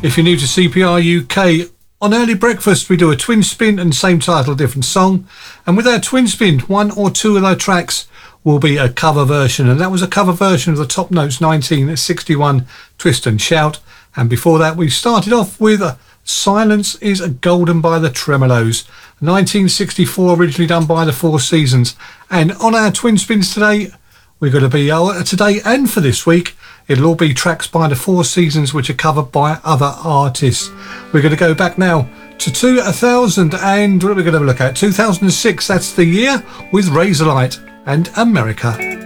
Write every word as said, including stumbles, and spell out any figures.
If you're new to C P R U K, on Early Breakfast we do a twin spin and same title, different song. And with our twin spin, one or two of our tracks will be a cover version. And that was a cover version of the Top Notes nineteen sixty-one Twist and Shout. And before that we started off with a Silence is Golden by the Tremolos, nineteen sixty-four, originally done by the Four Seasons. And on our twin spins today, we're going to be, uh, today and for this week, it'll all be tracks by the Four Seasons which are covered by other artists. We're going to go back now to two thousand and what are we going to look at? two thousand six, that's the year, with Razorlight and America.